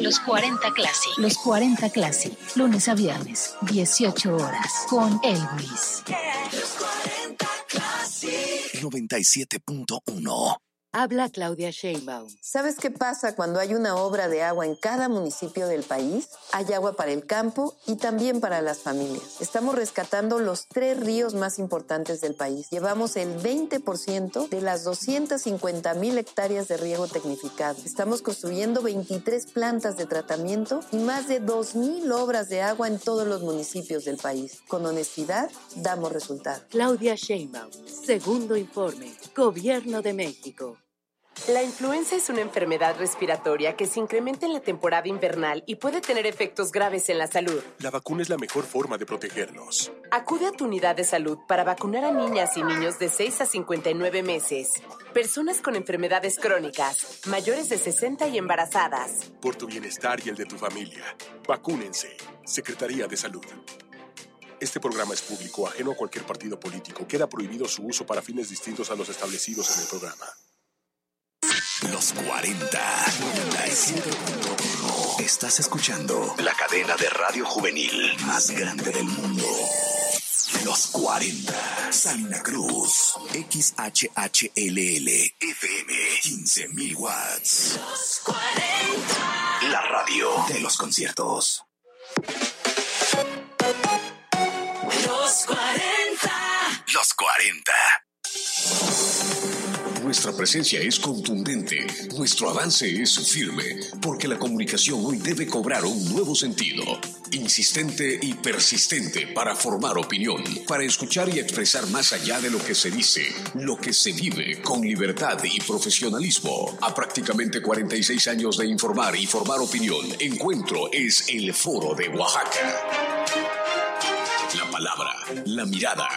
Los 40 Classic. Los 40 Classic. Lunes a viernes, 18 horas. Con Elvis. Los 40 Classic. 97.1. Habla Claudia Sheinbaum. ¿Sabes qué pasa cuando hay una obra de agua en cada municipio del país? Hay agua para el campo y también para las familias. Estamos rescatando los 3 ríos más importantes del país. Llevamos el 20% de las 250,000 hectáreas de riego tecnificado. Estamos construyendo 23 plantas de tratamiento y más de 2,000 obras de agua en todos los municipios del país. Con honestidad, damos resultados. Claudia Sheinbaum. Segundo informe. Gobierno de México. La influenza es una enfermedad respiratoria que se incrementa en la temporada invernal y puede tener efectos graves en la salud. La vacuna es la mejor forma de protegernos. Acude a tu unidad de salud para vacunar a niñas y niños de 6 a 59 meses, personas con enfermedades crónicas, mayores de 60 y embarazadas. Por tu bienestar y el de tu familia, vacúnense. Secretaría de Salud. Este programa es público, ajeno a cualquier partido político. Queda prohibido su uso para fines distintos a los establecidos en el programa. Los 40 97.1. Estás escuchando la cadena de radio juvenil más grande del mundo. Los 40. Salina Cruz. XHHLL. FM. 15,000 watts. Los 40. La radio de los conciertos. Los 40. Los 40. Nuestra presencia es contundente, nuestro avance es firme, porque la comunicación hoy debe cobrar un nuevo sentido, insistente y persistente para formar opinión, para escuchar y expresar más allá de lo que se dice, lo que se vive con libertad y profesionalismo. A prácticamente 46 años de informar y formar opinión, Encuentro es el Foro de Oaxaca. La palabra, la mirada.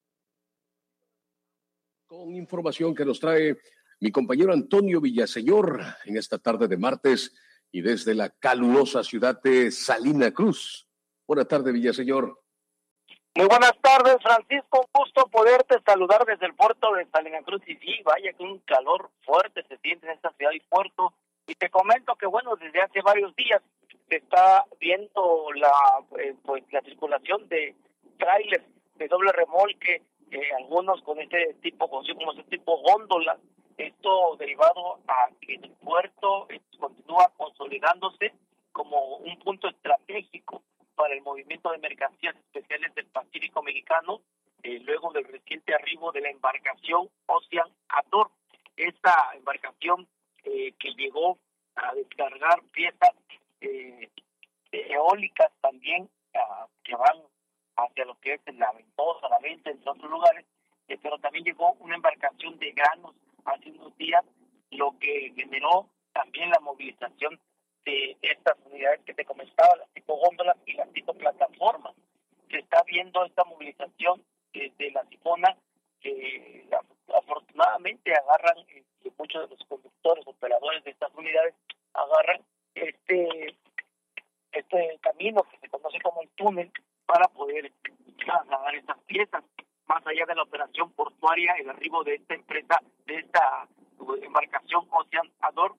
Con información que nos trae mi compañero Antonio Villaseñor en esta tarde de martes y desde la calurosa ciudad de Salina Cruz. Buenas tardes, Villaseñor. Muy buenas tardes, Francisco. Un gusto poderte saludar desde el puerto de Salina Cruz. Y sí, vaya que un calor fuerte se siente en esta ciudad y puerto. Y te comento que, bueno, desde hace varios días se está viendo la circulación de trailers de doble remolque, algunos con este tipo góndolas, esto derivado a que el puerto continúa consolidándose como un punto estratégico para el movimiento de mercancías especiales del Pacífico mexicano, luego del reciente arribo de la embarcación Ocean Ador. Esta embarcación que llegó a descargar piezas eólicas también que van hacia lo que es la Ventosa, la Venta, entre otros lugares, pero también llegó una embarcación de granos hace unos días, lo que generó también la movilización de estas unidades que te comentaba, las tipo góndolas y las tipo plataformas. Se está viendo esta movilización de la sifona, que afortunadamente agarran, muchos de los conductores, operadores de estas unidades, agarran este camino que se conoce como el túnel, para poder trasladar estas piezas. Más allá de la operación portuaria, el arribo de esta empresa, de esta embarcación Ocean Ador,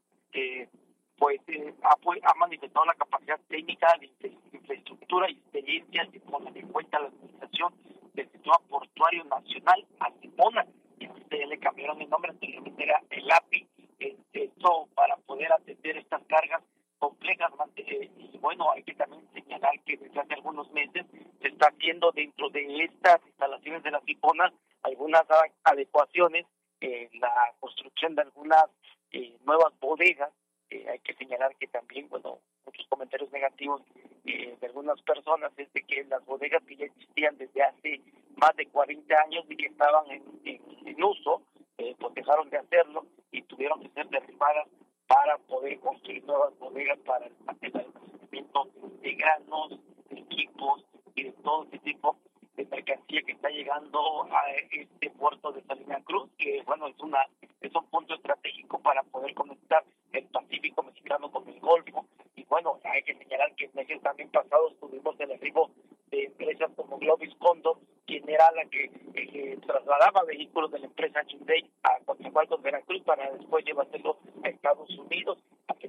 ha manifestado la capacidad técnica de infraestructura y experiencia que pone en cuenta la administración del sistema portuario nacional, Asipona, que ustedes le cambiaron el nombre, anteriormente era el API, esto para poder atender estas cargas complejas. Y bueno, hay que también señalar que desde hace algunos meses se está haciendo dentro de estas instalaciones de la Sipona algunas adecuaciones, la construcción de algunas nuevas bodegas. Hay que señalar que también, bueno, muchos comentarios negativos de algunas personas es de que las bodegas que ya existían desde hace más de 40 años y que estaban en uso, pues dejaron de hacerlo y tuvieron que ser derribadas para poder construir nuevas bodegas para el almacenamiento de granos, de equipos y de todo este tipo de mercancía que está llegando a este puerto de Salina Cruz, que bueno, es un punto estratégico para poder conectar el Pacífico mexicano con el Golfo. Y bueno, hay que señalar que en meses también pasados tuvimos el arribo de empresas como Globis Condor, quien era la que trasladaba vehículos de la empresa Hyundai a Coatzacoalcos, Veracruz, para después llevárselo a Estados Unidos, a pesar de que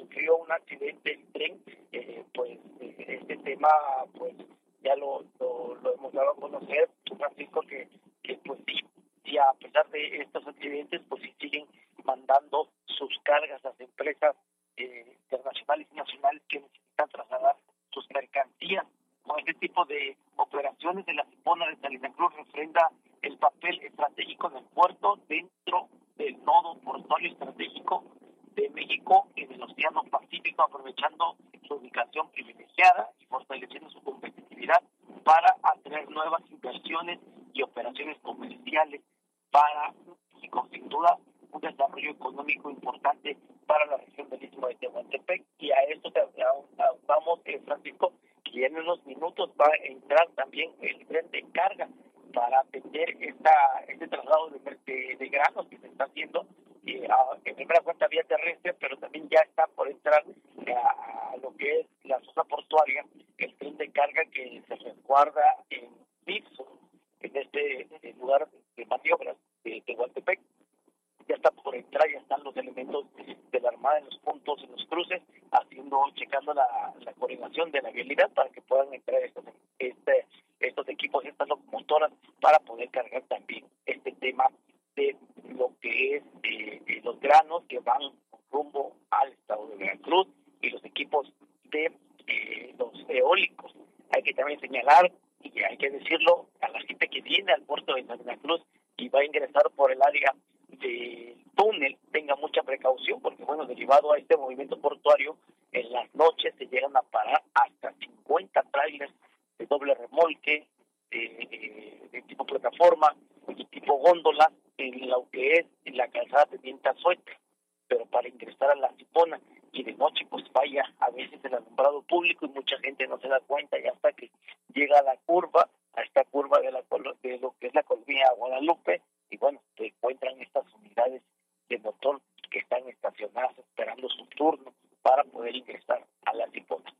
sufrió un accidente el tren, pues este tema pues ya lo hemos dado a conocer, Francisco, que pues sí, a pesar de estos accidentes, pues sí siguen mandando sus cargas a las empresas internacionales y nacionales que necesitan trasladar sus mercancías. Con este tipo de operaciones de la Cipona de Salina Cruz refrenda el papel estratégico del puerto dentro del nodo portuario estratégico de México en el Océano Pacífico, aprovechando su ubicación privilegiada y fortaleciendo su competitividad para atraer nuevas inversiones y operaciones comerciales para México. Sin duda, un desarrollo económico importante para la región del Istmo de Tehuantepec, y a esto vamos, Francisco, que en unos minutos va a entrar también el tren de carga para atender este traslado de granos que se está haciendo en primera cuenta vía terrestre, pero también ya está por entrar a lo que es la zona portuaria, el tren de carga que se resguarda en Dixon, en este lugar de maniobras de Tehuantepec. Ya está por entrar, ya están los elementos de la Armada en los puntos, en los cruces, checando la coordinación de la vialidad para que puedan entrar estos equipos, estas locomotoras, para poder cargar también este tema de lo que es los granos que van rumbo al estado de Veracruz y los equipos de los eólicos. Hay que también señalar, y hay que decirlo, a la gente que viene al puerto de Salina Cruz y va a ingresar por el área del túnel, tenga mucha precaución, porque bueno, derivado a este movimiento portuario, en las noches se llegan a parar hasta 50 trailers de doble remolque, de tipo plataforma y tipo góndola, en lo que es en la calzada Teniente Azueta, pero para ingresar a la Cipona, y de noche pues vaya a veces el alumbrado público y mucha gente no se da cuenta, y hasta que llega a la curva, a esta curva de lo que es la Colonia Guadalupe, y bueno, se encuentran estas unidades de motor que están estacionadas esperando su turno para poder ingresar a la Cipona.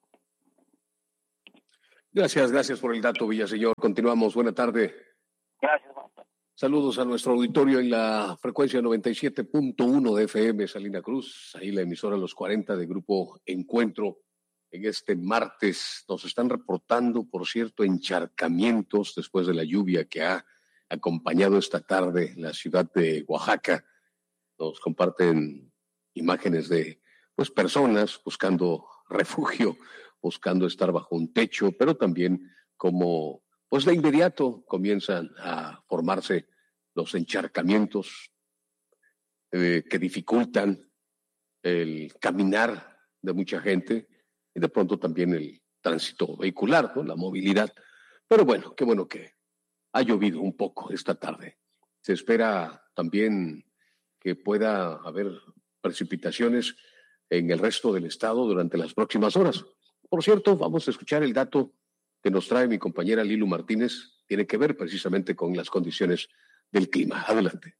Gracias por el dato, Villaseñor. Continuamos. Buena tarde. Gracias. Saludos a nuestro auditorio en la frecuencia 97.1 de FM Salina Cruz, ahí la emisora Los 40 de Grupo Encuentro. En este martes nos están reportando, por cierto, encharcamientos después de la lluvia que ha acompañado esta tarde la ciudad de Oaxaca. Nos comparten imágenes de personas buscando refugio, buscando estar bajo un techo, pero también como de inmediato comienzan a formarse los encharcamientos que dificultan el caminar de mucha gente y de pronto también el tránsito vehicular, ¿no? La movilidad. Pero bueno, qué bueno que ha llovido un poco esta tarde. Se espera también que pueda haber precipitaciones en el resto del estado durante las próximas horas. Por cierto, vamos a escuchar el dato que nos trae mi compañera Lilu Martínez. Tiene que ver precisamente con las condiciones del clima. Adelante.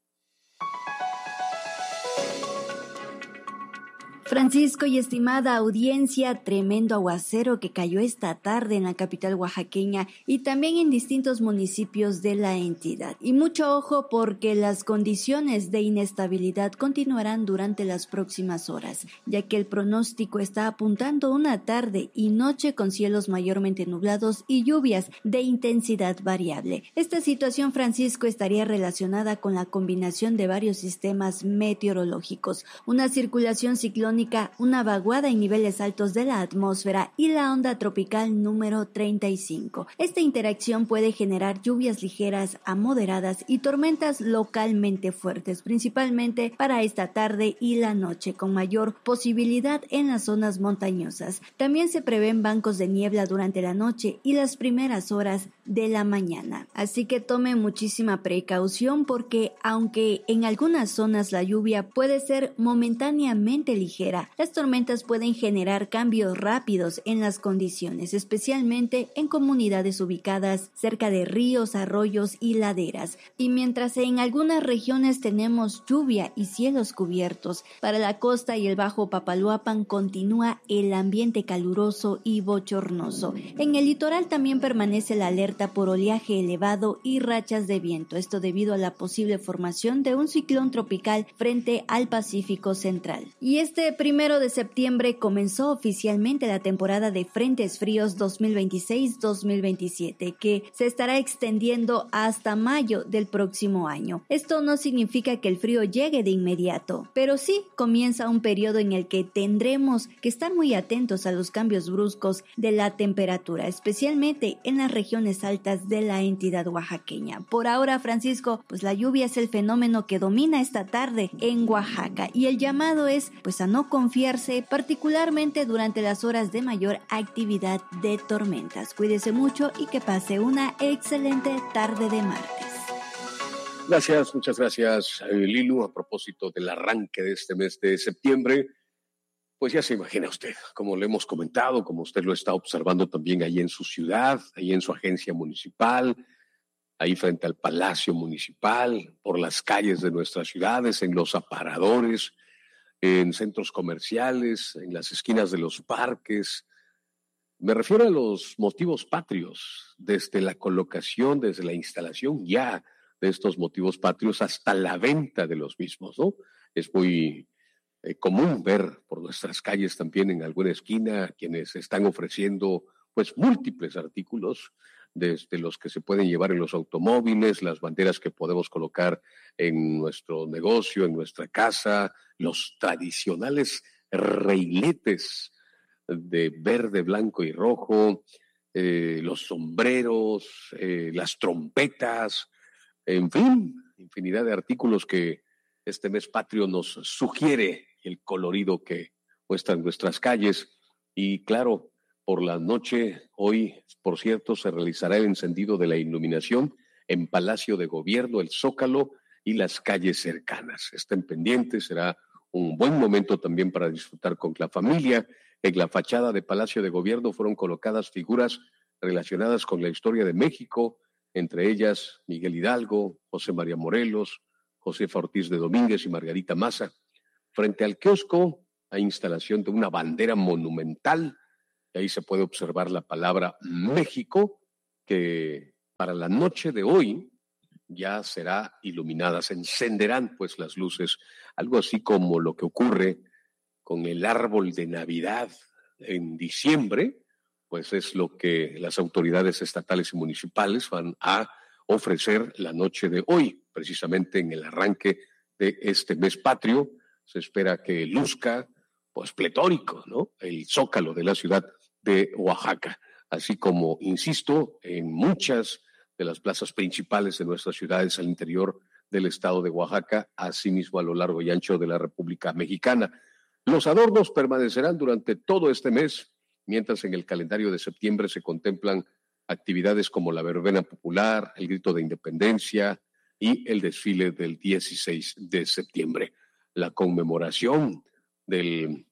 Francisco y estimada audiencia, tremendo aguacero que cayó esta tarde en la capital oaxaqueña y también en distintos municipios de la entidad. Y mucho ojo porque las condiciones de inestabilidad continuarán durante las próximas horas, ya que el pronóstico está apuntando una tarde y noche con cielos mayormente nublados y lluvias de intensidad variable. Esta situación, Francisco, estaría relacionada con la combinación de varios sistemas meteorológicos, una circulación ciclónica, una vaguada en niveles altos de la atmósfera y la onda tropical número 35. Esta interacción puede generar lluvias ligeras a moderadas y tormentas localmente fuertes, principalmente para esta tarde y la noche, con mayor posibilidad en las zonas montañosas. También se prevén bancos de niebla durante la noche y las primeras horas de la mañana. Así que tome muchísima precaución porque aunque en algunas zonas la lluvia puede ser momentáneamente ligera, las tormentas pueden generar cambios rápidos en las condiciones, especialmente en comunidades ubicadas cerca de ríos, arroyos y laderas. Y mientras en algunas regiones tenemos lluvia y cielos cubiertos, para la costa y el Bajo Papaloapan continúa el ambiente caluroso y bochornoso. En el litoral también permanece la alerta por oleaje elevado y rachas de viento, esto debido a la posible formación de un ciclón tropical frente al Pacífico Central. Y este Este 1 de septiembre comenzó oficialmente la temporada de Frentes Fríos 2026-2027, que se estará extendiendo hasta mayo del próximo año. Esto no significa que el frío llegue de inmediato, pero sí comienza un periodo en el que tendremos que estar muy atentos a los cambios bruscos de la temperatura, especialmente en las regiones altas de la entidad oaxaqueña. Por ahora, Francisco, pues la lluvia es el fenómeno que domina esta tarde en Oaxaca y el llamado es pues a no confiarse, particularmente durante las horas de mayor actividad de tormentas. Cuídese mucho y que pase una excelente tarde de martes. Gracias, muchas gracias, Lilu. A propósito del arranque de este mes de septiembre, pues ya se imagina usted, como lo hemos comentado, como usted lo está observando también ahí en su ciudad, ahí en su agencia municipal, ahí frente al Palacio Municipal, por las calles de nuestras ciudades, en los aparadores, en centros comerciales, en las esquinas de los parques. Me refiero a los motivos patrios, desde la colocación, desde la instalación ya de estos motivos patrios hasta la venta de los mismos, ¿no? Es muy común ver por nuestras calles también en alguna esquina quienes están ofreciendo pues múltiples artículos, desde los que se pueden llevar en los automóviles, las banderas que podemos colocar en nuestro negocio, en nuestra casa, los tradicionales reiletes de verde, blanco y rojo, los sombreros, las trompetas, en fin, infinidad de artículos que este mes patrio nos sugiere, el colorido que muestran nuestras calles. Y claro, por la noche, hoy, por cierto, se realizará el encendido de la iluminación en Palacio de Gobierno, el Zócalo y las calles cercanas. Estén pendientes, será un buen momento también para disfrutar con la familia. En la fachada de Palacio de Gobierno fueron colocadas figuras relacionadas con la historia de México, entre ellas Miguel Hidalgo, José María Morelos, Josefa Ortiz de Domínguez y Margarita Maza. Frente al kiosco hay instalación de una bandera monumental. Ahí se puede observar la palabra México, que para la noche de hoy ya será iluminada. Se encenderán pues las luces, algo así como lo que ocurre con el árbol de Navidad en diciembre, pues es lo que las autoridades estatales y municipales van a ofrecer la noche de hoy, precisamente en el arranque de este mes patrio. Se espera que luzca pues pletórico, ¿no? El zócalo de la ciudad de Oaxaca, así como, insisto, en muchas de las plazas principales de nuestras ciudades al interior del estado de Oaxaca, asimismo a lo largo y ancho de la República Mexicana. Los adornos permanecerán durante todo este mes, mientras en el calendario de septiembre se contemplan actividades como la verbena popular, el grito de independencia y el desfile del 16 de septiembre. La conmemoración del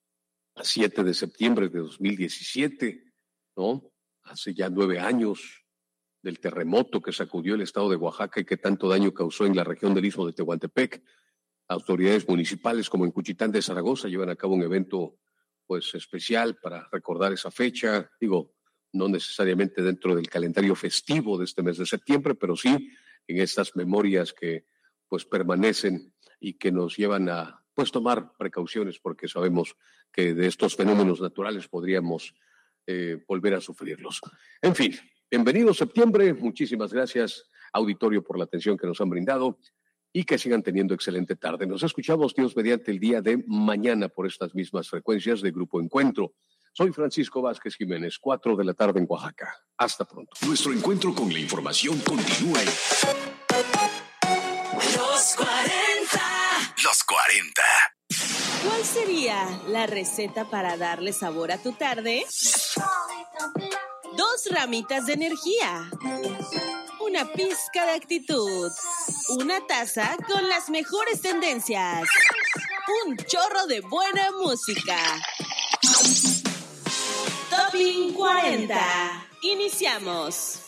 7 de septiembre de 2017, ¿no? Hace ya 9 años del terremoto que sacudió el estado de Oaxaca y que tanto daño causó en la región del Istmo de Tehuantepec. Autoridades municipales como en Cuchitán de Zaragoza llevan a cabo un evento pues especial para recordar esa fecha, digo, no necesariamente dentro del calendario festivo de este mes de septiembre, pero sí en estas memorias que pues permanecen y que nos llevan a pues tomar precauciones porque sabemos que de estos fenómenos naturales podríamos volver a sufrirlos. En fin, bienvenido septiembre, muchísimas gracias auditorio por la atención que nos han brindado y que sigan teniendo excelente tarde. Nos escuchamos, Dios mediante, el día de mañana por estas mismas frecuencias de Grupo Encuentro. Soy Francisco Vázquez Jiménez, 4 de la tarde en Oaxaca. Hasta pronto. Nuestro encuentro con la información continúa en Los 40. Los 40. ¿Cuál sería la receta para darle sabor a tu tarde? 2 ramitas de energía, una pizca de actitud, una taza con las mejores tendencias, un chorro de buena música. Topping 40. Iniciamos.